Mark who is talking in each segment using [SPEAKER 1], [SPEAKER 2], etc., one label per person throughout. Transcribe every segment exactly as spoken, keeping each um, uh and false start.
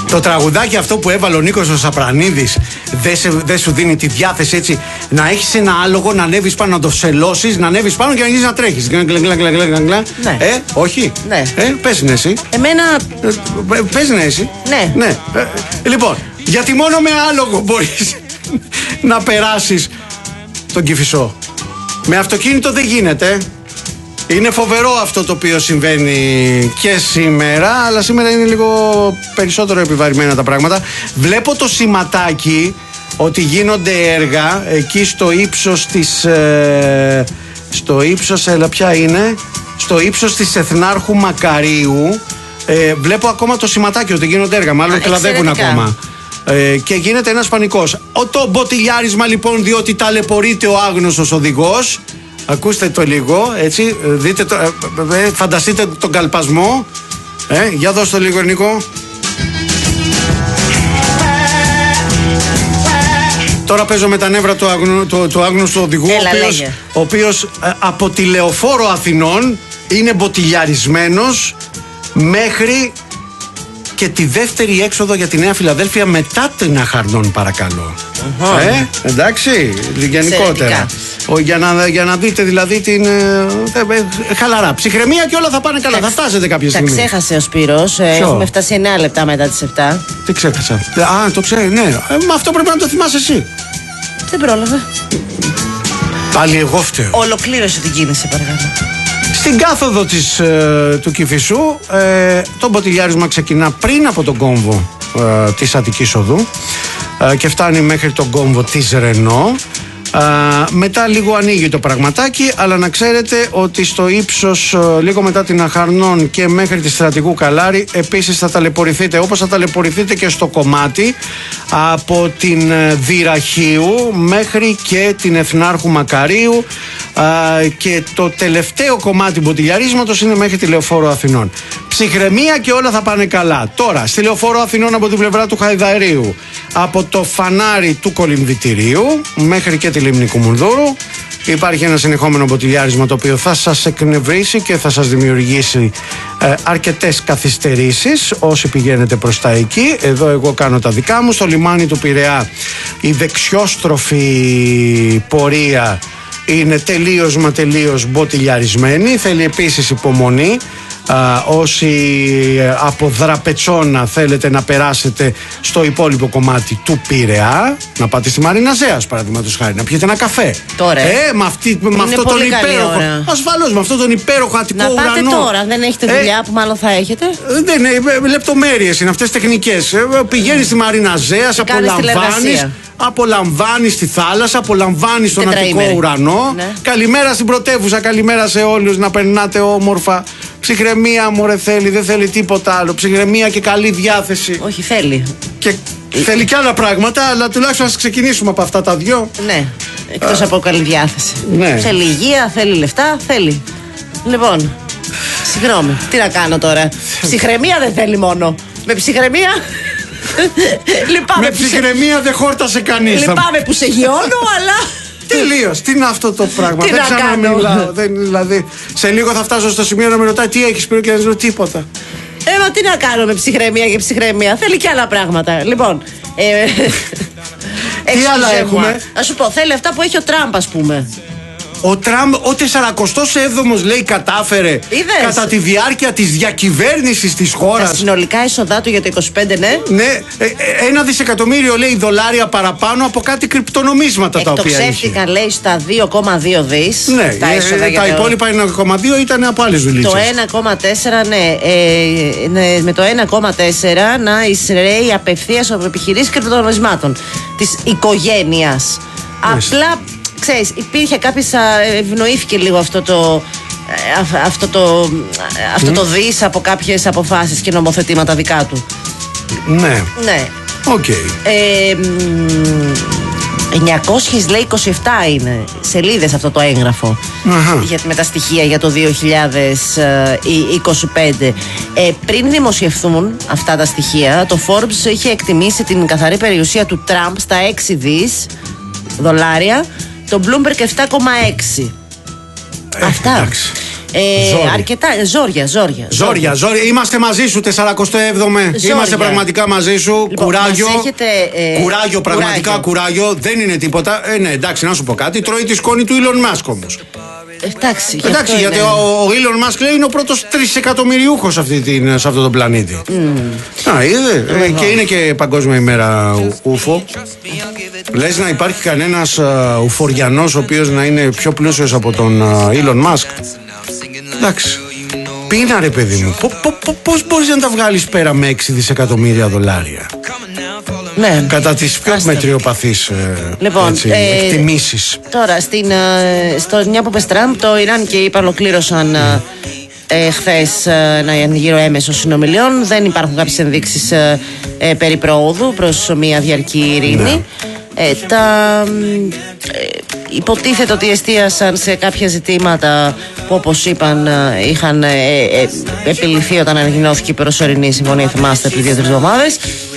[SPEAKER 1] Το τραγουδάκι αυτό που έβαλε ο Νίκος ο Σαπρανίδης δεν δε σου δίνει τη διάθεση έτσι να έχεις ένα άλογο, να ανέβεις πάνω, να το σελώσεις, να ανέβεις πάνω και να γίνεις να τρέχεις.
[SPEAKER 2] Ναι.
[SPEAKER 1] Ε, όχι.
[SPEAKER 2] Ναι.
[SPEAKER 1] Ε, πες ναι εσύ.
[SPEAKER 2] Εμένα.
[SPEAKER 1] Ε, πες ναι εσύ.
[SPEAKER 2] Ναι.
[SPEAKER 1] Ναι. Ε, λοιπόν, γιατί μόνο με άλογο μπορείς να περάσεις τον Κηφισό. Με αυτοκίνητο δεν γίνεται. Είναι φοβερό αυτό το οποίο συμβαίνει και σήμερα, αλλά σήμερα είναι λίγο περισσότερο επιβαρημένα τα πράγματα. Βλέπω το σηματάκι ότι γίνονται έργα εκεί στο ύψος της... Ε, στο ύψος, έλα ποια είναι, στο ύψος της Εθνάρχου Μακαρίου. Ε, βλέπω ακόμα το σηματάκι ότι γίνονται έργα, μάλλον κλαδεύουν ακόμα. Ε, και γίνεται ένας πανικός. Ο το μποτιλιάρισμα λοιπόν, διότι ταλαιπωρείται ο άγνωστος οδηγός. Ακούστε το λίγο, έτσι, δείτε το, ε, ε, φανταστείτε τον καλπασμό. Ε, για δώσ' το λίγο, Νίκο. Τώρα παίζω με τα νεύρα του, αγνω, του, του άγνωστου οδηγού, Έλα, ο οποίος, ο οποίος ε, από τη Λεωφόρο Αθηνών είναι μποτιλιαρισμένος μέχρι και τη δεύτερη έξοδο για τη Νέα Φιλαδέλφια μετά την Αχαρνών, παρακαλώ. Uh-huh. Ε, εντάξει, γενικότερα. Ο, για, να, για να δείτε δηλαδή την. Ε, ε, χαλαρά. Ψυχραιμία και όλα θα πάνε καλά. Τα, θα φτάσετε κάποια στιγμή.
[SPEAKER 2] Τα ξέχασε ο Σπύρος. Ε, έχουμε φτάσει εννέα λεπτά μετά τις επτά.
[SPEAKER 1] Τι ξέχασα. Α, το ξέρει, ναι. Ε, μα αυτό πρέπει να το θυμάσαι εσύ.
[SPEAKER 2] Δεν πρόλαβε.
[SPEAKER 1] Πάλι εγώ φταίω.
[SPEAKER 2] Ολοκλήρωσε την κίνηση, παρακαλώ.
[SPEAKER 1] Στην κάθοδο της, ε, του Κηφισού, ε, το μποτιλιάρισμα ξεκινά πριν από τον κόμβο ε, της Αττικής Οδού ε, και φτάνει μέχρι τον κόμβο της Ρενό. Ε, μετά λίγο ανοίγει το πραγματάκι, αλλά να ξέρετε ότι στο ύψος ε, λίγο μετά την Αχαρνών και μέχρι τη Στρατηγού Καλάρη επίσης θα ταλαιπωρηθείτε, όπως θα ταλαιπωρηθείτε και στο κομμάτι από την ε, Δυραχείου μέχρι και την Εθνάρχου Μακαρίου. Uh, και το τελευταίο κομμάτι μποτιλιαρίσματος είναι μέχρι τη Λεωφόρο Αθηνών. Ψυχραιμία και όλα θα πάνε καλά. Τώρα, στη Λεωφόρο Αθηνών από την πλευρά του Χαϊδαρίου, από το φανάρι του Κολυμβητηρίου μέχρι και τη Λίμνη Κουμουνδούρου, υπάρχει ένα συνεχόμενο μποτιλιάρισμα το οποίο θα σας εκνευρίσει και θα σας δημιουργήσει ε, αρκετές καθυστερήσεις όσοι πηγαίνετε προς τα εκεί. Εδώ εγώ κάνω τα δικά μου. Στο λιμάνι του Πειραιά η δεξιόστροφη πορεία είναι τελείως μα τελείως μποτιλιαρισμένη. Θέλει επίσης υπομονή. Α, όσοι από Δραπετσόνα θέλετε να περάσετε στο υπόλοιπο κομμάτι του Πειραιά, να πάτε στη Μαρίνα Ζέας παραδείγματος χάρη, να πιείτε ένα καφέ.
[SPEAKER 2] Τώρα.
[SPEAKER 1] Ε, με, αυτή, με αυτό τον υπέροχο. Ασφαλώς, με αυτό τον υπέροχο Αττικό ουρανό. Να πάτε
[SPEAKER 2] ουρανό. Τώρα, δεν έχετε δουλειά ε, που μάλλον θα έχετε.
[SPEAKER 1] Δεν είναι, λεπτομέρειες είναι αυτές τεχνικές. Πηγαίνεις στη Μαρίνα Ζέας, απολαμβάνεις. Απολαμβάνεις τη θάλασσα, απολαμβάνεις τον Αττικό ουρανό. Ναι. Καλημέρα στην πρωτεύουσα, καλημέρα σε όλους, να περνάτε όμορφα. Ψυχραιμία, μωρέ, θέλει, δεν θέλει τίποτα άλλο. Ψυχραιμία και καλή διάθεση.
[SPEAKER 2] Όχι, θέλει.
[SPEAKER 1] Και θέλει και άλλα πράγματα, αλλά τουλάχιστον ας ξεκινήσουμε από αυτά τα δυο.
[SPEAKER 2] Ναι, εκτός από καλή διάθεση.
[SPEAKER 1] Ναι.
[SPEAKER 2] Θέλει υγεία, θέλει λεφτά, θέλει. Λοιπόν, συγγνώμη, τι να κάνω τώρα. Ψυχραιμία δεν θέλει μόνο. Με ψυχραιμία. Λυπάμαι
[SPEAKER 1] με ψυχραιμία σε... δεν χόρτασε κανείς.
[SPEAKER 2] Λυπάμαι που σε γιώνω, αλλά.
[SPEAKER 1] Τελείως. Τι είναι αυτό το πράγμα.
[SPEAKER 2] Τι
[SPEAKER 1] δεν
[SPEAKER 2] ξαναμιλάω.
[SPEAKER 1] Δεν, δηλαδή, σε λίγο θα φτάσω στο σημείο να με ρωτάει τι έχεις πει και να ζω τίποτα.
[SPEAKER 2] Ε, μα τι να κάνω με ψυχραιμία και ψυχραιμία. Θέλει και άλλα πράγματα. Λοιπόν. Ε,
[SPEAKER 1] τι άλλα έχουμε.
[SPEAKER 2] Α σου πω, θέλει αυτά που έχει ο Τραμπ, ας πούμε.
[SPEAKER 1] Ο Τραμπ ο σαρανταεπτός έβδομος λέει κατάφερε.
[SPEAKER 2] Είδες?
[SPEAKER 1] Κατά τη διάρκεια της διακυβέρνησης της χώρας.
[SPEAKER 2] Τα συνολικά εισοδά του για το είκοσι πέντε, ναι.
[SPEAKER 1] Ναι, ε, ε, ένα δισεκατομμύριο λέει δολάρια παραπάνω από κάτι κρυπτονομίσματα τα οποία είχε.
[SPEAKER 2] Εκτοξεύτηκαν λέει στα δύο κόμμα δύο δις.
[SPEAKER 1] Ναι, τα, ε, ε, τα το... υπόλοιπα ένα κόμμα δύο ήταν από άλλες δουλίτσες.
[SPEAKER 2] Το ένα κόμμα τέσσερα, ναι, ε, ναι, με το ένα κόμμα τέσσερα να εισραίει απευθείας από επιχειρήσεις κρυπτονομισμάτων της οικογένειας. Απλά. Ξέρεις, υπήρχε κάποιος, ευνοήθηκε λίγο αυτό το, αυτό το, αυτό το δις από κάποιες αποφάσεις και νομοθετήματα δικά του.
[SPEAKER 1] Ναι.
[SPEAKER 2] Ναι.
[SPEAKER 1] Οκ. Okay.
[SPEAKER 2] Ε, εννιακόσιες λέει είκοσι επτά είναι σελίδες αυτό το έγγραφο. Uh-huh. Για, με τα στοιχεία για το δύο χιλιάδες είκοσι πέντε. Ε, πριν δημοσιευθούν αυτά τα στοιχεία, το Forbes είχε εκτιμήσει την καθαρή περιουσία του Τραμπ στα έξι δις δολάρια. Το Bloomberg επτά κόμμα έξι.
[SPEAKER 1] Ε,
[SPEAKER 2] Αυτά.
[SPEAKER 1] Εντάξει.
[SPEAKER 2] Ε, αρκετά. Ζόρια, ζόρια.
[SPEAKER 1] Ζόρια, ζόρια. Είμαστε μαζί σου, σαράντα έβδομα. Είμαστε πραγματικά μαζί σου. Λοιπόν, κουράγιο.
[SPEAKER 2] Έχετε, ε,
[SPEAKER 1] κουράγιο, πραγματικά κουράγιο. κουράγιο. Δεν είναι τίποτα. Ε, ναι, εντάξει, να σου πω κάτι. Τρώει τη σκόνη του Elon Musk όμως.
[SPEAKER 2] Εντάξει,
[SPEAKER 1] Εντάξει γιατί
[SPEAKER 2] είναι...
[SPEAKER 1] ο, ο Elon Musk λέει είναι ο πρώτος τρισεκατομμυριούχος σε, σε αυτό το πλανήτη. Mm. Α, είδε. Ε, και είναι και Παγκόσμια ημέρα ούφο. Λες να υπάρχει κανένας uh, ουφοριανός ο οποίος να είναι πιο πλούσιος από τον uh, Elon Musk. Εντάξει. Πίνα ρε παιδί μου. Πώς μπορείς να τα βγάλεις πέρα με έξι δισεκατομμύρια δολάρια?
[SPEAKER 2] Ναι.
[SPEAKER 1] Κατά τις πιο μετριοπαθείς
[SPEAKER 2] λοιπόν,
[SPEAKER 1] έτσι,
[SPEAKER 2] ε,
[SPEAKER 1] εκτιμήσεις.
[SPEAKER 2] Τώρα, στην, ε, στο μια που πες Τραμπ, το Ιράν και η ΗΠΑ ολοκλήρωσαν mm. ε, χθες ε, ένα γύρο έμεσο συνομιλιών. Δεν υπάρχουν κάποιες ενδείξεις ε, ε, περί προόδου προς μια διαρκή ειρήνη. Ναι. Ε, τα, ε, υποτίθεται ότι εστίασαν σε κάποια ζητήματα που, όπως είπαν, ε, είχαν ε, ε, επιληθεί όταν ανακοινώθηκε η προσωρινή συμφωνία, θυμάστε, πριν δύο-τρεις εβδομάδες.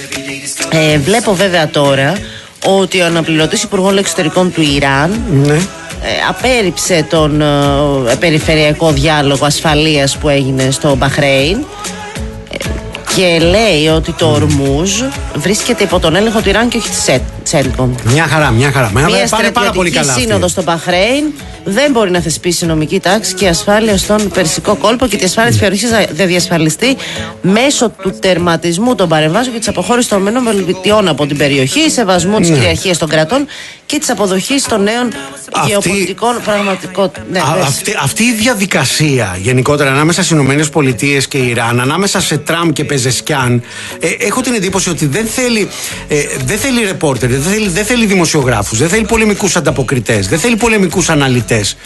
[SPEAKER 2] Ε, βλέπω βέβαια τώρα ότι ο αναπληρωτής υπουργός εξωτερικών του Ιράν ναι. ε, απέρριψε τον ε, περιφερειακό διάλογο ασφαλείας που έγινε στο Μπαχρέιν ε, και λέει ότι το Ορμούζ βρίσκεται υπό τον έλεγχο του Ιράν και όχι της Σέλκομ.
[SPEAKER 1] Μια χαρά, μια χαρά. Μια στρατιωτική
[SPEAKER 2] σύνοδο στο Μπαχρέιν δεν μπορεί να θεσπίσει νομική τάξη και ασφάλεια στον Περσικό κόλπο και τη ασφάλεια της περιοχής θα διασφαλιστεί μέσω του τερματισμού των παρεμβάσεων και της αποχώρησης των ΗΠΑ από την περιοχή, σεβασμού της ναι. κυριαρχίας των κρατών και της αποδοχής των νέων αυτή, γεωπολιτικών πραγματικότητων. Ναι,
[SPEAKER 1] αυτή, αυτή η διαδικασία γενικότερα ανάμεσα στις ΗΠΑ και Ιράν, ανάμεσα σε Τραμπ και Πεζεσκιάν, ε, έχω την εντύπωση ότι δεν θέλει, ε, δεν θέλει ρεπόρτερ, δεν θέλει, δεν θέλει δημοσιογράφους, δεν θέλει πολεμικούς ανταποκριτές, δεν θέλει πολεμικούς αναλυτές.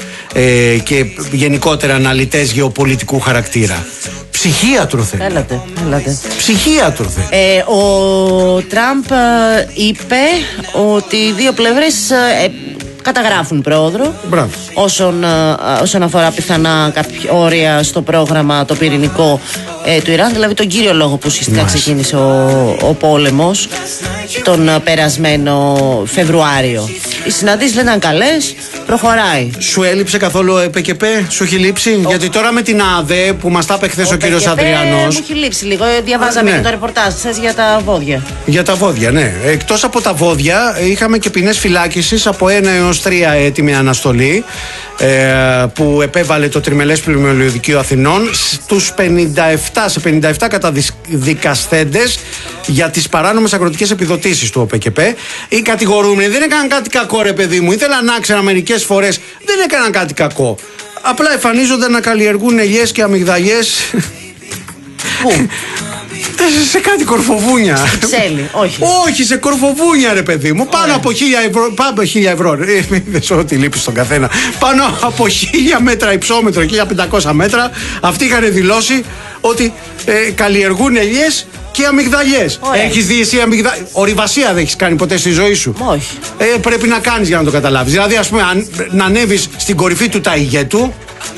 [SPEAKER 1] Ε, και γενικότερα αναλυτές γεωπολιτικού χαρακτήρα. Ψυχίατρο θέλει.
[SPEAKER 2] Έλατε, έλατε.
[SPEAKER 1] Ψυχίατρο θέλει.
[SPEAKER 2] Ε, ο Τραμπ ε, είπε ότι οι δύο πλευρές ε, καταγράφουν πρόοδο όσον, ε, όσον αφορά πιθανά κάποια όρια στο πρόγραμμα το πυρηνικό ε, του Ιράν, δηλαδή τον κύριο λόγο που ουσιαστικά ξεκίνησε ο, ο πόλεμος τον ε, περασμένο Φεβρουάριο. Οι συναντήσεις δεν ήταν καλές, προχωράει.
[SPEAKER 1] Σου έλειψε καθόλου ο ΕΠΚΠ, σου έχει λείψει? Ο... Γιατί τώρα με την ΑΔΕ που μας τα είπε χθες ο, ο κύριος Ανδριανός.
[SPEAKER 2] Μου έχει λείψει λίγο. Διαβάζαμε ναι. και το ρεπορτάζ σας για τα βόδια. Για
[SPEAKER 1] τα βόδια, ναι. Εκτός από τα βόδια, είχαμε και ποινές φυλάκισης από ένα έως τρία έτη με αναστολή ε, που επέβαλε το Τριμελές Πλημμυριωδικείο Αθηνών στους πενήντα επτά, σε πενήντα επτά καταδικασθέντες για τις παράνομες αγροτικές επιδοτήσεις του ΟΠΚΠ. Οι κατηγορούμενοι δεν έκαναν κάτι κακό, ρε παιδί μου. Ήθελα να ξέρω μερικές φορές. Δεν έκαναν κάτι κακό. Απλά εμφανίζονται να καλλιεργούν ελιές και αμυγδαλιές.
[SPEAKER 2] Πού?
[SPEAKER 1] Σε κάτι κορφοβούνια.
[SPEAKER 2] Στην Ψέλη, όχι.
[SPEAKER 1] Όχι, σε κορφοβούνια, ρε παιδί μου. Πάνω Ωραία. από χίλια ευρώ. Πάνω από χίλια ευρώ. Είδες ό,τι λείπει στον καθένα. Πάνω από χίλια μέτρα υψόμετρο, χίλια πεντακόσια μέτρα. Αυτοί είχαν δηλώσει ότι ε, καλλιεργούν ελιές και αμυγδαλιές. Έχεις δει εσύ αμυγδαλιές? Ορειβασία δεν έχεις κάνει ποτέ στη ζωή σου?
[SPEAKER 2] Όχι.
[SPEAKER 1] Ε, πρέπει να κάνεις για να το καταλάβεις. Δηλαδή, ας πούμε, αν, να ανέβεις στην κορυφή του ταιγέτου.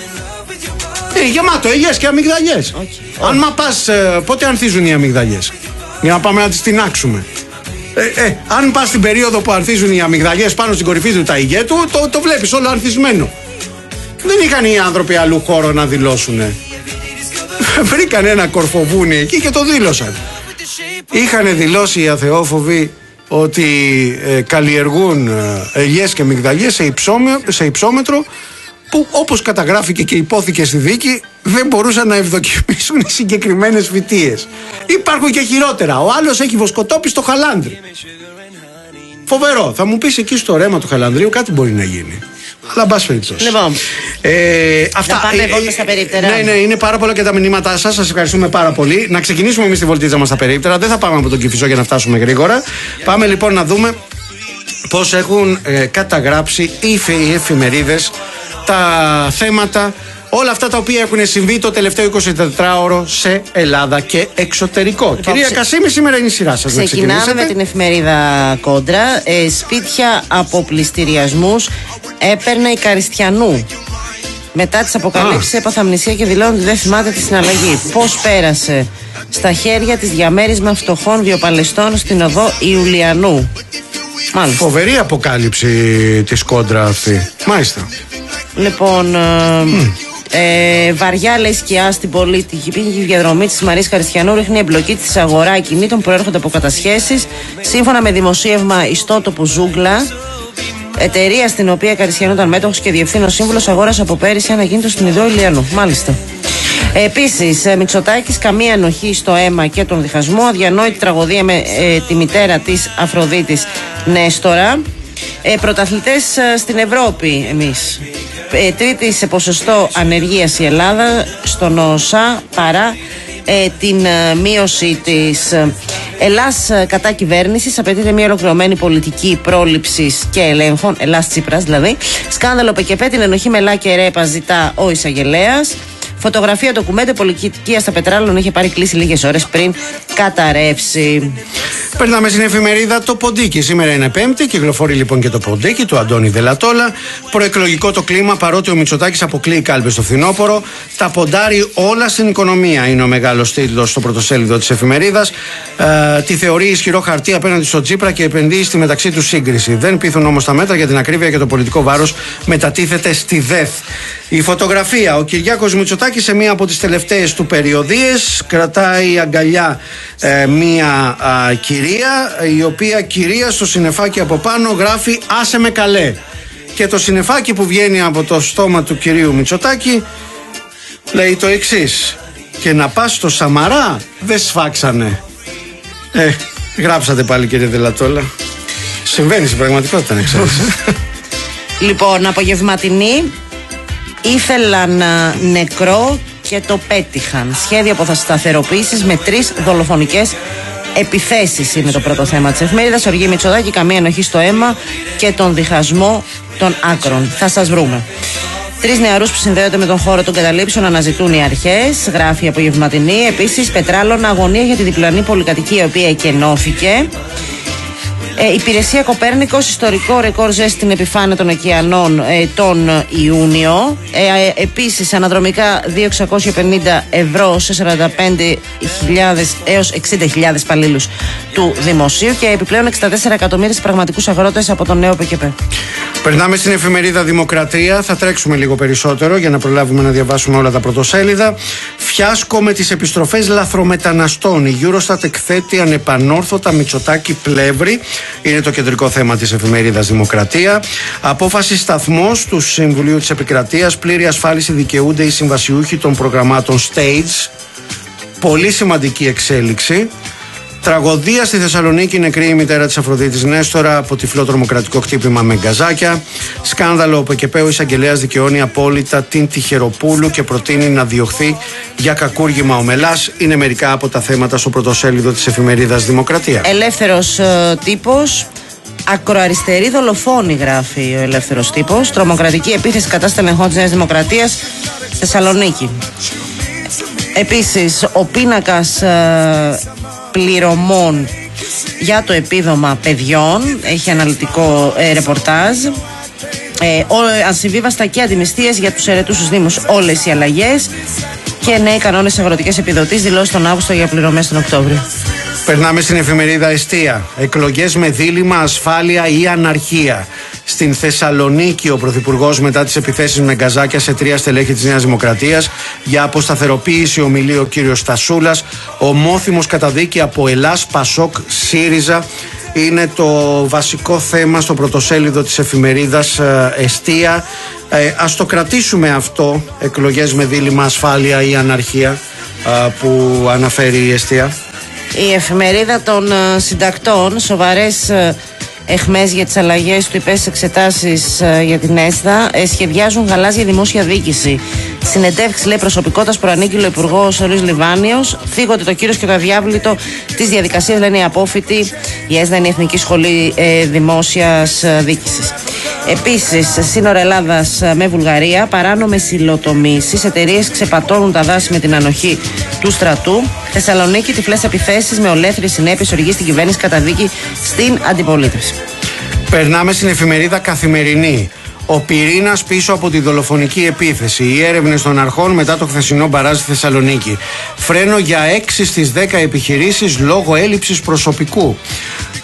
[SPEAKER 1] Ε, γεμάτο ελιές και αμυγδαλιές. Okay. Αν μα πας, ε, πότε ανθίζουν οι αμυγδαλιές? Για να πάμε να τις τινάξουμε. Ε, ε, αν πας στην περίοδο που ανθίζουν οι αμυγδαλιές πάνω στην κορυφή του ταιγέτου, το, το βλέπεις όλο ανθισμένο. Δεν είχαν οι άνθρωποι αλλού χώρο να δηλώσουνε. Βρήκαν ένα κορφοβούνι εκεί και το δήλωσαν. Είχαν δηλώσει οι αθεόφοβοι ότι ε, καλλιεργούν ε, ελιές και αμυγδαλιές σε, σε υψόμετρο που, όπως καταγράφηκε και υπόθηκε στη δίκη, δεν μπορούσαν να ευδοκιμήσουν συγκεκριμένες φυτίες. Υπάρχουν και χειρότερα. Ο άλλος έχει βοσκοτόπι στο Χαλάνδρι. Φοβερό. Θα μου πεις, εκεί στο ρέμα του Χαλανδρίου κάτι μπορεί να γίνει. Αλλά μπας περιπτώσει.
[SPEAKER 2] Λοιπόν,
[SPEAKER 1] ε, αυτά,
[SPEAKER 2] να πάμε
[SPEAKER 1] ε,
[SPEAKER 2] ε, στα περίπτερα.
[SPEAKER 1] Ναι, ναι, είναι πάρα πολλά και τα μηνύματά σας. Σας ευχαριστούμε πάρα πολύ. Να ξεκινήσουμε εμείς τη βολτίτσα μας στα περίπτερα. Δεν θα πάμε από τον Κηφισό για να φτάσουμε γρήγορα. Πάμε λοιπόν να δούμε πώς έχουν ε, καταγράψει οι εφημερίδες τα θέματα, όλα αυτά τα οποία έχουν συμβεί το τελευταίο εικοσιτετράωρο σε Ελλάδα και εξωτερικό. Λοιπόν, Κυρία ξε... Κασίμη, σήμερα είναι η σειρά σας.
[SPEAKER 2] Ξεκινάμε με την εφημερίδα Κόντρα. Ε, σπίτια από πληστηριασμούς έπαιρνε η Καριστιανού. Μετά τις αποκαλύψεις έπαθα αμνησία και δηλώνει ότι δεν θυμάται τη συναλλαγή. Πώς πέρασε? Στα χέρια της διαμέρισμα φτωχών βιοπαλαιστών στην οδό Ιουλιανού. Μάλιστα.
[SPEAKER 1] Φοβερή αποκάλυψη της Κόντρα αυτή. Μάλιστα.
[SPEAKER 2] Λοιπόν, mm. Ε, βαριά λέει σκιά στην πολιτική διαδρομή της Μαρίας Χαριστιανού ρίχνει εμπλοκή της αγορά ακινήτων που προέρχονται από κατασχέσεις. Σύμφωνα με δημοσίευμα ιστότοπου Ζούγκλα, εταιρεία στην οποία Καριστιανού ήταν μέτοχος και διευθύνων σύμβουλος, αγόρασε από πέρυσι ένα ακίνητο στην Ιδρώη Ηλιανού. Μάλιστα. Επίσης, Μητσοτάκης, καμία ενοχή στο αίμα και τον διχασμό. Αδιανόητη τραγωδία με ε, τη μητέρα της Αφροδίτης Νέστορα. Ε, πρωταθλητές ε, στην Ευρώπη εμείς. Ε, τρίτη σε ποσοστό ανεργίας η Ελλάδα στον ΟΣΑ παρά ε, την ε, μείωση της. Ε, Ελλάς ε, κατά κυβέρνησης, απαιτείται μια ολοκληρωμένη πολιτική πρόληψης και ελέγχων. Ελλάς Τσίπρας δηλαδή. Σκάνδαλο ΠΚΠ, την ενοχή Μελά και Ρέπα ζητά ο εισαγγελέας. Φωτογραφία ντοκουμέντο, πολιτική στα Πετράλων είχε πάρει κλίση λίγες ώρες πριν καταρρεύσει.
[SPEAKER 1] Περνάμε στην εφημερίδα Το Ποντίκι. Σήμερα είναι Πέμπτη, κυκλοφορεί λοιπόν και Το Ποντίκι του Αντώνη Δελατόλα. Προεκλογικό το κλίμα, παρότι ο Μητσοτάκης αποκλείει κάλπες στο φθινόπωρο. Τα ποντάρει όλα στην οικονομία, είναι ο μεγάλος τίτλος στο πρωτοσέλιδο της εφημερίδας. Ε, τη θεωρεί ισχυρό χαρτί απέναντι στο Τσίπρα και επενδύει στη μεταξύ του σύγκριση. Δεν πείθουν όμως τα μέτρα για την ακρίβεια και το πολιτικό βάρος μετατίθεται στη ΔΕΘ. Η φωτογραφία, ο Κυριάκος Μητσοτάκης σε μία από τις τελευταίες του περιοδίες κρατάει αγκαλιά ε, μία α, κυρία, η οποία κυρία στο συννεφάκι από πάνω γράφει «Άσε με καλέ». Και το συννεφάκι που βγαίνει από το στόμα του κυρίου Μητσοτάκη λέει το εξής: «Και να πας στο Σαμαρά δεν σφάξανε». Ε, γράψατε πάλι κύριε Δελατόλα. Συμβαίνει στην πραγματικότητα, να ξέρεις.
[SPEAKER 2] Λοιπόν, απογευματινή. Ήθελαν νεκρό και το πέτυχαν. Σχέδιο αποσταθεροποίησης με τρεις δολοφονικές επιθέσεις είναι το πρώτο θέμα της εφημερίδας. Οργή Μητσοτάκη, καμία ενοχή στο αίμα και τον διχασμό των άκρων. Θα σας βρούμε. Τρεις νεαρούς που συνδέονται με τον χώρο των καταλήψεων αναζητούν οι αρχές, γράφει η απογευματινή. Επίσης, Πετράλων, αγωνία για τη διπλανή πολυκατοικία, η οποία εκενώθηκε. Ε, υπηρεσία Κοπέρνικος, ιστορικό ρεκόρ ζέστη στην επιφάνεια των ωκεανών ε, τον Ιούνιο. Ε, ε, επίσης, αναδρομικά δύο χιλιάδες εξακόσια πενήντα ευρώ σε σαράντα πέντε χιλιάδες έως εξήντα χιλιάδες υπαλλήλους του Δημοσίου και επιπλέον εξήντα τέσσερα εκατομμύρια στους πραγματικούς αγρότες από τον νέο ΠΚΠ.
[SPEAKER 1] Περνάμε στην εφημερίδα Δημοκρατία. Θα τρέξουμε λίγο περισσότερο για να προλάβουμε να διαβάσουμε όλα τα πρωτοσέλιδα. Φιάσκο με τις επιστροφές λαθρομεταναστών. Η Eurostat εκθέτει ανεπανόρθωτα Μητσοτάκη πλεύρη. Είναι το κεντρικό θέμα της εφημερίδας Δημοκρατία. Απόφαση σταθμός του Συμβουλίου της Επικρατείας. Πλήρη ασφάλιση δικαιούνται οι συμβασιούχοι των προγραμμάτων Stage. Πολύ σημαντική εξέλιξη. Τραγωδία στη Θεσσαλονίκη, νεκρή η μητέρα της Αφροδίτης Νέστορα από τυφλό τρομοκρατικό χτύπημα με γκαζάκια. Σκάνδαλο, ο ΠΚΠ, ο εισαγγελέας δικαιώνει απόλυτα την Τυχεροπούλου και προτείνει να διωχθεί για κακούργημα ο Μελάς. Είναι μερικά από τα θέματα στο πρωτοσέλιδο της εφημερίδας Δημοκρατία.
[SPEAKER 2] Ελεύθερος ε, τύπος. Ακροαριστερή δολοφόνη, γράφει ο Ελεύθερος τύπος. Τρομοκρατική επίθεση κατά στελεχών της Νέας Δημοκρατίας Θεσσαλονίκη. Επίσης, ο πίνακας ε, πληρωμών για το επίδομα παιδιών έχει αναλυτικό ε, ρεπορτάζ. Ε, ο, ασυμβίβαστα και αντιμυστίες για τους αιρετούς στους Δήμους, όλες οι αλλαγές και νέοι κανόνες αγροτικές επιδοτήσεις, δηλώσει τον Αύγουστο για πληρωμές τον Οκτώβριο.
[SPEAKER 1] Περνάμε στην εφημερίδα Εστία. Εκλογές με δίλημμα, ασφάλεια ή αναρχία. Στην Θεσσαλονίκη, ο Πρωθυπουργός μετά τις επιθέσεις με γκαζάκια σε τρία στελέχη της Νέας Δημοκρατίας για αποσταθεροποίηση ομιλεί ο κύριος Στασούλας. Ομόθυμος καταδίκη από Ελλάς, Πασόκ, ΣΥΡΙΖΑ. Είναι το βασικό θέμα στο πρωτοσέλιδο της εφημερίδας Εστία. Ε, ας το κρατήσουμε αυτό, εκλογές με δίλημμα, ασφάλεια ή αναρχία, ε, που αναφέρει η Εστία.
[SPEAKER 2] Η εφημερίδα των συντακτών, σοβαρές εχμές για τις αλλαγές του υπές εξετάσεις για την ΕΣΔΑ, σχεδιάζουν γαλάζια δημόσια διοίκηση. Συνεντεύξει, λέει, προσωπικότητας προανήγγειλε ο Υπουργός Λ. Λιβάνιος. Θίγονται το κύρος και το αδιάβλητο της διαδικασίας, λένε οι απόφοιτοι. Η ΕΣΔΑ είναι η Εθνική Σχολή ε, Δημόσιας Διοίκησης. Επίσης, σύνορα Ελλάδας με Βουλγαρία, παράνομες υλοτομήσεις, εταιρείες ξεπατώνουν τα δάση με την ανοχή του στρατού. Θεσσαλονίκη, τυφλές επιθέσεις με ολέθριες συνέπειες, οργή στην κυβέρνηση, καταδίκη στην αντιπολίτευση.
[SPEAKER 1] Περνάμε στην εφημερίδα Καθημερινή. Ο πυρήνας πίσω από τη δολοφονική επίθεση. Οι έρευνες των αρχών μετά το χθεσινό μπαράζ στη Θεσσαλονίκη. Φρένο για έξι στις δέκα επιχειρήσεις λόγω έλλειψης προσωπικού.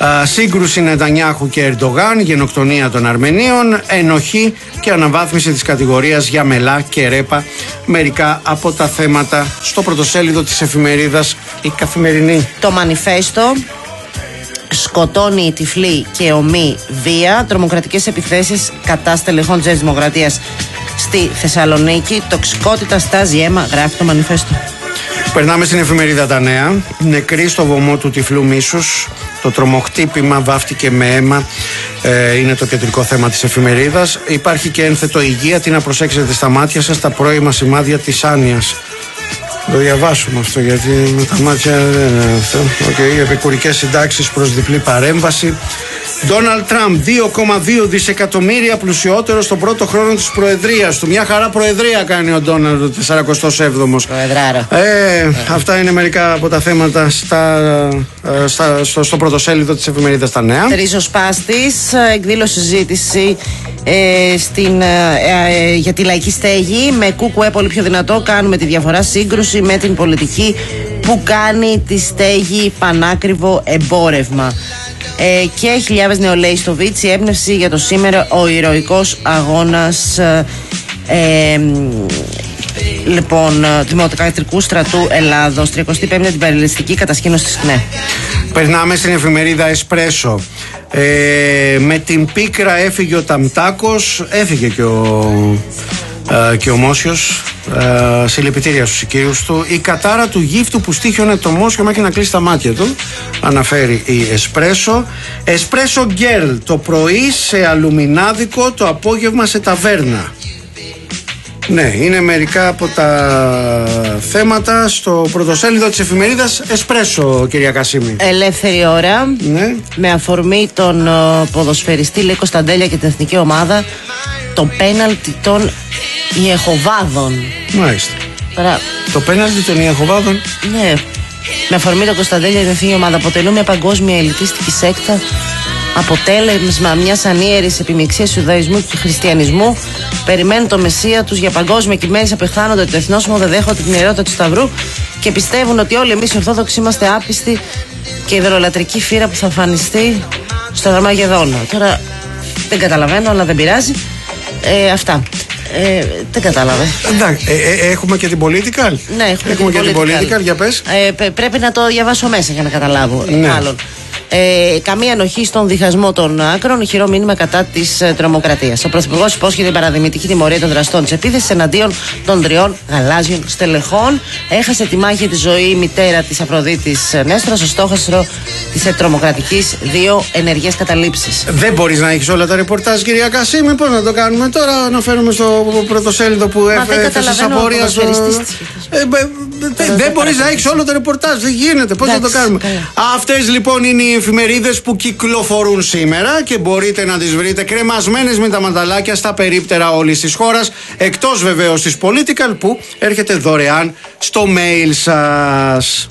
[SPEAKER 1] Α, σύγκρουση Νετανιάχου και Ερντογάν, γενοκτονία των Αρμενίων, ενοχή και αναβάθμιση της κατηγορίας για μελά και ρέπα. Μερικά από τα θέματα στο πρωτοσέλιδο της εφημερίδας Η Καθημερινή.
[SPEAKER 2] Το Μανιφέστο. Σκοτώνει η τυφλή και ομή βία. Τρομοκρατικές επιθέσεις κατά στελεχών της Δημοκρατίας στη Θεσσαλονίκη. Τοξικότητα στάζει αίμα, γράφει το Μανιφέστο.
[SPEAKER 1] Περνάμε στην εφημερίδα Τα Νέα. Νεκρή στο βωμό του τυφλού μίσους. Το τρομοχτύπημα βάφτηκε με αίμα. Ε, είναι το κεντρικό θέμα της εφημερίδας. Υπάρχει και ένθετο υγεία. Τι να προσέξετε στα μάτια σας, τα πρώιμα σημάδια της άνοιας. Το διαβάσουμε αυτό, γιατί με τα μάτια δεν είναι αυτό. Okay. Επικουρικές συντάξεις προς διπλή παρέμβαση. Ντόναλντ Τραμπ, δύο κόμμα δύο δισεκατομμύρια πλουσιότερο στον πρώτο χρόνο της προεδρίας του. Μια χαρά προεδρία κάνει ο Ντόναλντ, ο σαρακοστό έβδομος.
[SPEAKER 2] Προεδράρα.
[SPEAKER 1] Ε, ε. Αυτά είναι μερικά από τα θέματα στα, στα, στο, στο πρωτοσέλιδο της εφημερίδας Τα Νέα.
[SPEAKER 2] Ριζοσπάστης, εκδήλωση συζήτηση ε, στην, ε, ε, για τη λαϊκή στέγη. Με Κούκουε πολύ πιο δυνατό, κάνουμε τη διαφορά, σύγκρουση με την πολιτική που κάνει τη στέγη πανάκριβο εμπόρευμα. Ε, και χιλιάδες νεολαίοι στο Βίτσι, έμπνευση για το σήμερα ο ηρωικός αγώνας ε, ε, λοιπόν, Δημοκρατικού Στρατού Ελλάδος, τριακοστή πέμπτη αντιπεριαλιστική κατασκήνωση της ΚΝΕ.
[SPEAKER 1] Περνάμε στην εφημερίδα Εσπρέσο. Ε, με την πίκρα έφυγε ο Ταμτάκος, έφυγε και ο, ε, και ο Μόσιος. Ε, συλληπιτήρια στους οικείους του. Η κατάρα του γύφτου που στήχιωνε το Μόσιο μέχρι να κλείσει τα μάτια του, αναφέρει η Εσπρέσο. Εσπρέσο Γκέρλ, το πρωί σε αλουμινάδικο, το απόγευμα σε ταβέρνα. Ναι, είναι μερικά από τα θέματα στο πρωτοσέλιδο της εφημερίδας Εσπρέσο, κυρία Κασίμη.
[SPEAKER 2] Ελεύθερη ώρα. Ναι. Με αφορμή τον ποδοσφαιριστή Λίκο Σταντέλια και την εθνική ομάδα, το πέναλτι των Ιεχωβάδων.
[SPEAKER 1] Μάλιστα.
[SPEAKER 2] Τώρα...
[SPEAKER 1] Το πέναλτι των Ιεχωβάδων.
[SPEAKER 2] Ναι. Με αφορμή τον Κωνσταντέλια και την εθνική ομάδα, αποτελούν μια παγκόσμια ελιτίστικη σέκτα, αποτέλεσμα μιας ανίερης επιμιξίας Ιουδαϊσμού και Χριστιανισμού. Περιμένουν το Μεσσία τους για παγκόσμια κυβέρνηση, απεχθάνονται το εθνόσημο, δεν δέχονται την ιερότητα του Σταυρού και πιστεύουν ότι όλοι εμείς οι Ορθόδοξοι είμαστε άπιστοι και η ιδωλολατρική φύρα που θα εμφανιστεί στον Αρμαγεδόνα. Τώρα δεν καταλαβαίνω, αλλά δεν πειράζει. Ε, αυτά. Ε, δεν κατάλαβε.
[SPEAKER 1] Εντάξει, ε, ε, έχουμε και την Political.
[SPEAKER 2] Ναι, έχουμε,
[SPEAKER 1] έχουμε και την Political, για πες.
[SPEAKER 2] Ε, π, πρέπει να το διαβάσω μέσα για να καταλάβω.
[SPEAKER 1] Ναι.
[SPEAKER 2] Μάλλον. Ε, καμία ανοχή στον διχασμό των άκρων, ηχηρό μήνυμα κατά της ε, τρομοκρατίας. Ο Πρωθυπουργός υπόσχεται την παραδημητική τιμωρία των δραστών της επίθεσης εναντίον των τριών γαλάζιων στελεχών. Έχασε τη μάχη τη ζωή η μητέρα της Αφροδίτης Νέστρας, ο στόχαστρο της ε, τρομοκρατικής, δύο ενεργές καταλήψεις.
[SPEAKER 1] Δεν μπορείς να έχεις όλα τα ρεπορτάζ, κυρία Κασίμη. Πώς να το κάνουμε τώρα, να φέρουμε στο πρωτοσέλιδο που έφερες απορία στο... Δεν μπορείς να έχεις όλο το ρεπορτάζ, δεν γίνεται. Πώς να το κάνουμε. Αυτές λοιπόν είναι οι εφημερίδες που κυκλοφορούν σήμερα και μπορείτε να τις βρείτε κρεμασμένες με τα μανταλάκια στα περίπτερα όλης της χώρας, εκτός βεβαίως της Political που έρχεται δωρεάν στο mail σας.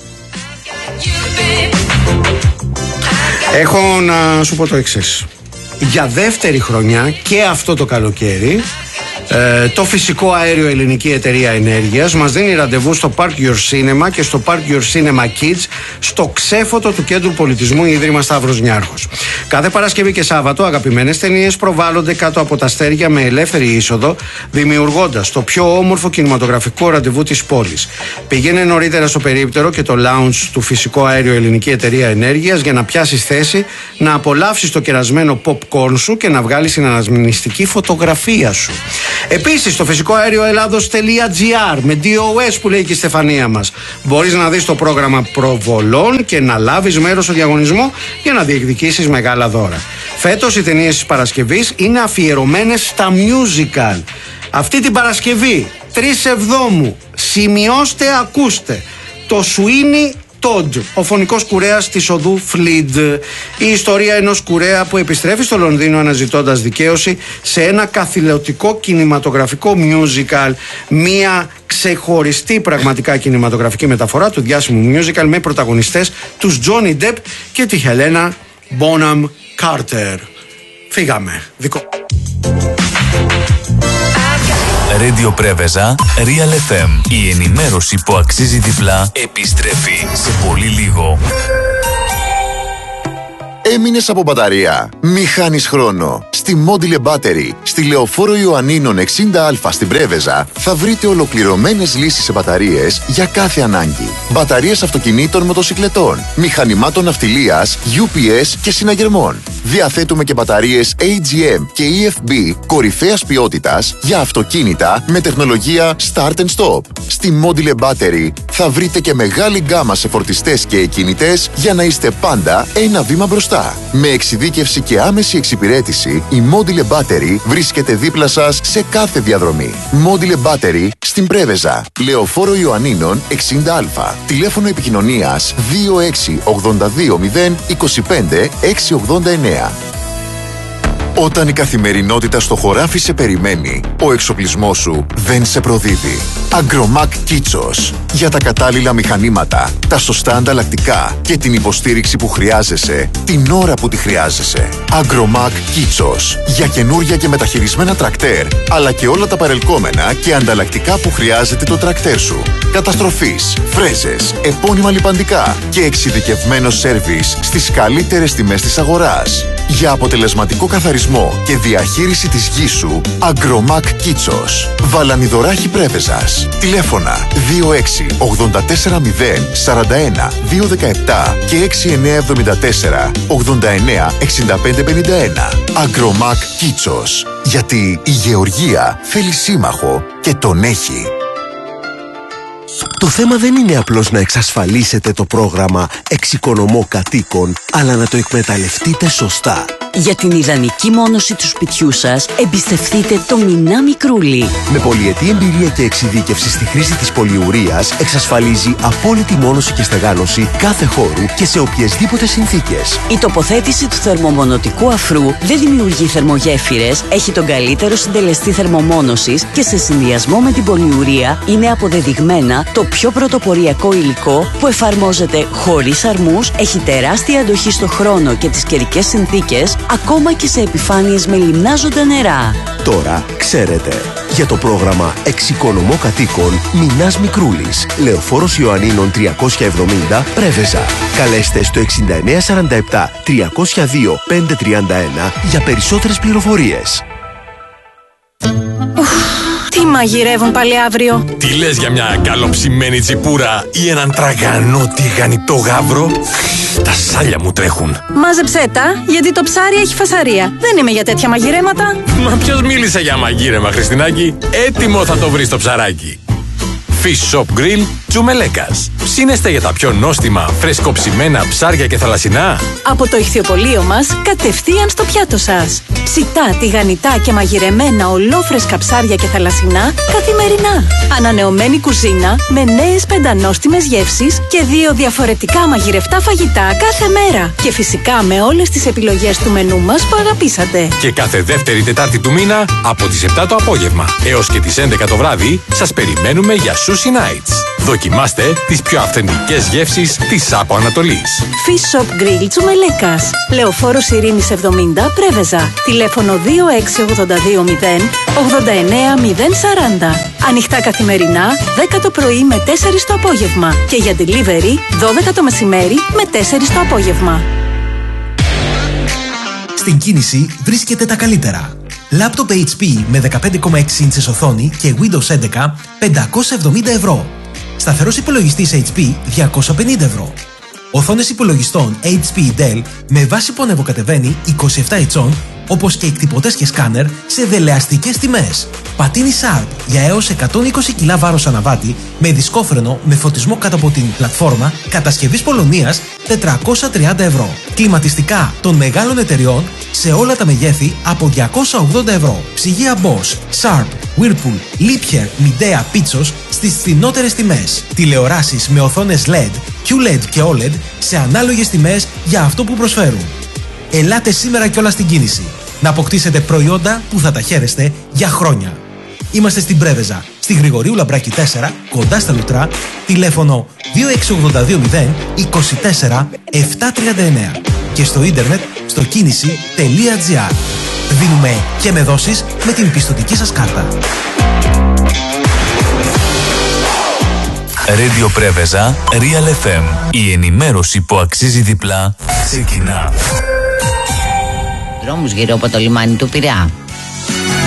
[SPEAKER 1] Έχω να σου πω το εξής. Για δεύτερη χρονιά και αυτό το καλοκαίρι, Ε, το φυσικό αέριο Ελληνική Εταιρεία Ενέργειας μας δίνει ραντεβού στο Park Your Cinema και στο Park Your Cinema Kids, στο ξέφωτο του Κέντρου Πολιτισμού Ίδρυμα Σταύρος Νιάρχος. Κάθε Παρασκευή και Σάββατο αγαπημένες ταινίες προβάλλονται κάτω από τα αστέρια με ελεύθερη είσοδο, δημιουργώντας το πιο όμορφο κινηματογραφικό ραντεβού της πόλης. Πηγαίνε νωρίτερα στο περίπτερο και το lounge του φυσικό αέριο Ελληνική Εταιρεία Ενέργειας για να πιάσεις θέση, να απολαύσεις το κερασμένο popcorn σου και να βγάλεις την αναμνηστική φωτογραφία σου. Επίσης, στο φυσικό αέριο Ελλάδος.gr με ντι ο ες που λέει και η Στεφανία μας, μπορείς να δεις το πρόγραμμα προβολών και να λάβεις μέρος στο διαγωνισμό για να διεκδικήσεις μεγάλα δώρα. Φέτος οι ταινίες της Παρασκευής είναι αφιερωμένες στα musical. Αυτή την Παρασκευή, τρεις Εβδόμου, σημειώστε, ακούστε, το Sweeney Todd, ο φωνικός κουρέας της οδού Φλιντ. Η ιστορία ενός κουρέα που επιστρέφει στο Λονδίνο αναζητώντας δικαίωση σε ένα καθηλωτικό κινηματογραφικό musical. Μία ξεχωριστή πραγματικά κινηματογραφική μεταφορά του διάσημου musical με πρωταγωνιστές τους Johnny Depp και τη Helena Bonham Carter. Φύγαμε. Δικό...
[SPEAKER 3] Radio Πρέβεζα, Real εφ εμ. Η ενημέρωση που αξίζει διπλά επιστρέφει σε πολύ λίγο.
[SPEAKER 4] Έμεινε μήνες από μπαταρία. Μη χάνεις χρόνο. Στη Module Battery, στη Λεωφόρο Ιωαννίνων εξήντα α στην Πρέβεζα, θα βρείτε ολοκληρωμένες λύσεις σε μπαταρίες για κάθε ανάγκη. Μπαταρίες αυτοκινήτων, μοτοσικλετών, μηχανημάτων ναυτιλίας, γιου πι ες και συναγερμών. Διαθέτουμε και μπαταρίες έι τζι εμ και ι εφ μπι κορυφαίας ποιότητας για αυτοκίνητα με τεχνολογία Start and Stop. Στη Module Battery θα βρείτε και μεγάλη γκάμα σε φορτιστές και εκκινητές για να είστε πάντα ένα βήμα μπροστά. Με εξειδίκευση και άμεση εξυπηρέτηση, η Module Battery βρίσκεται δίπλα σας σε κάθε διαδρομή. Module Battery στην Πρέβεζα, Λεωφόρο Ιωαννίνων εξήντα α. Τηλέφωνο επικοινωνίας δύο έξι ογδόντα δύο μηδέν είκοσι πέντε έξι ογδόντα εννέα. Όταν η καθημερινότητα στο χωράφι σε περιμένει, ο εξοπλισμός σου δεν σε προδίδει. Agromac Kitsos. Για τα κατάλληλα μηχανήματα, τα σωστά ανταλλακτικά και την υποστήριξη που χρειάζεσαι, την ώρα που τη χρειάζεσαι. Agromac Kitsos. Για καινούρια και μεταχειρισμένα τρακτέρ, αλλά και όλα τα παρελκόμενα και ανταλλακτικά που χρειάζεται το τρακτέρ σου. Καταστροφής, φρέζες, επώνυμα λιπαντικά και εξειδικευμένο σέρβις στις καλύτερες τιμές της αγοράς. Για αποτελεσματικό καθαρισμό και διαχείριση της γης σου, Agromac Kitsos. Βαλανιδωράχη Πρέβεζας. Τηλέφωνα δύο έξι ογδόντα τέσσερα μηδέν σαράντα ένα δύο δεκαεπτά και έξι εννέα εβδομήντα τέσσερα ογδόντα εννέα εξήντα πέντε πενήντα ένα. Agromac Kitsos. Γιατί η γεωργία θέλει σύμμαχο και τον έχει.
[SPEAKER 5] Το θέμα δεν είναι απλώς να εξασφαλίσετε το πρόγραμμα Εξοικονομώ Κατοίκων, αλλά να το εκμεταλλευτείτε σωστά.
[SPEAKER 6] Για την ιδανική μόνωση του σπιτιού σας, εμπιστευτείτε το Μινά Μικρούλι.
[SPEAKER 5] Με πολυετή εμπειρία και εξειδίκευση στη χρήση της πολυουρίας, εξασφαλίζει απόλυτη μόνωση και στεγάνωση κάθε χώρου και σε οποιασδήποτε συνθήκες.
[SPEAKER 6] Η τοποθέτηση του θερμομονωτικού αφρού δεν δημιουργεί θερμογέφυρες, έχει τον καλύτερο συντελεστή θερμομόνωσης και σε συνδυασμό με την πολυουρία είναι αποδεδειγμένα το πιο πρωτοποριακό υλικό που εφαρμόζεται χωρίς αρμούς, έχει τεράστια αντοχή στο χρόνο και τις καιρικές συνθήκες, ακόμα και σε επιφάνειες με λιμνάζοντα νερά.
[SPEAKER 5] Τώρα ξέρετε. Για το πρόγραμμα Εξοικονομώ Κατοίκων, Μινάς Μικρούλης, Λεωφόρος Ιωαννίνων τριακόσια εβδομήντα, Πρέβεζα. Καλέστε στο εξήντα εννέα σαράντα επτά τριακόσια δύο πεντακόσια τριάντα ένα για περισσότερες πληροφορίες.
[SPEAKER 7] Τι μαγειρεύουν πάλι αύριο?
[SPEAKER 8] Τι λες για μια καλοψημένη τσιπούρα ή έναν τραγανό τηγανιτό γάβρο? Τα σάλια μου τρέχουν.
[SPEAKER 7] Μάζεψέ τα, γιατί το ψάρι έχει φασαρία. Δεν είμαι για τέτοια μαγειρέματα.
[SPEAKER 8] Μα ποιος μίλησε για μαγείρεμα, Χριστινάκη? Έτοιμο θα το βρεις το ψαράκι. Fish Shop Grill Τσουμελέκας. Ψήνεστε για τα πιο νόστιμα, φρεσκοψημένα ψάρια και θαλασσινά?
[SPEAKER 7] Από το ηχθιοπωλείο μας, κατευθείαν στο πιάτο σας. Ψητά, τηγανιτά και μαγειρεμένα ολόφρεσκα ψάρια και θαλασσινά καθημερινά. Ανανεωμένη κουζίνα με νέες πεντανόστιμες γεύσεις και δύο διαφορετικά μαγειρευτά φαγητά κάθε μέρα. Και φυσικά με όλες τις επιλογές του μενού μας που αγαπήσατε.
[SPEAKER 8] Και κάθε δεύτερη Τετάρτη του μήνα από τις επτά το απόγευμα έως και τις έντεκα το βράδυ σας περιμένουμε για Sushi Nights. Δοκιμάστε τις πιο αυθεντικές γεύσεις της Άπο Ανατολής.
[SPEAKER 7] Fish Shop Grill Τσουμελέκας. Λεωφόρος Ειρήνης εβδομήντα, Πρέβεζα. Τηλέφωνο δύο έξι ογδόντα δύο μηδέν ογδόντα εννέα μηδέν σαράντα. Ανοιχτά καθημερινά, δέκα το πρωί με τέσσερις το απόγευμα. Και για delivery, δώδεκα το μεσημέρι με τέσσερις το απόγευμα.
[SPEAKER 9] Στην κίνηση βρίσκεται τα καλύτερα. Λάπτοπ έιτς πι με δεκαπέντε κόμμα έξι ίντσες οθόνη και Windows έντεκα πεντακόσια εβδομήντα ευρώ. Σταθερός υπολογιστής έιτς πι διακόσια πενήντα ευρώ. Οθόνες υπολογιστών έιτς πι Dell με βάση που ανεβοκατεβαίνει είκοσι επτά ιντσών, όπως και εκτυπωτές και σκάνερ σε δελεαστικές τιμές. Πατίνι Sharp για έως εκατόν είκοσι κιλά βάρος αναβάτη με δισκόφρενο με φωτισμό κάτω από την πλατφόρμα κατασκευής Πολωνίας τετρακόσια τριάντα ευρώ. Κλιματιστικά των μεγάλων εταιριών σε όλα τα μεγέθη από διακόσια ογδόντα ευρώ. Ψυγεία Bosch, Sharp, Whirlpool, Liebherr, Midea, Pitsos στις φθηνότερες τιμές. Τηλεοράσεις με οθόνες ελ ι ντι, κιου ελ ι ντι και ο ελ ι ντι σε ανάλογες τιμές για αυτό που προσφέρουν. Ελάτε σήμερα κιόλα στην κίνηση να αποκτήσετε προϊόντα που θα τα χαίρεστε για χρόνια. Είμαστε στην Πρέβεζα, στη Γρηγορίου Λαμπράκη τέσσερα, κοντά στα Λουτρά, τηλέφωνο δύο έξι ογδόντα δύο μηδέν είκοσι τέσσερα επτακόσια τριάντα εννέα και στο ίντερνετ στο κίνηση τελεία τζι άρ. Δίνουμε και με δόσεις με την πιστωτική σας κάρτα.
[SPEAKER 3] Radio Πρέβεζα, Real εφ εμ. Η ενημέρωση που αξίζει διπλά ξεκινά.
[SPEAKER 10] δρόμους γύρω από το λιμάνι του Πειραιά.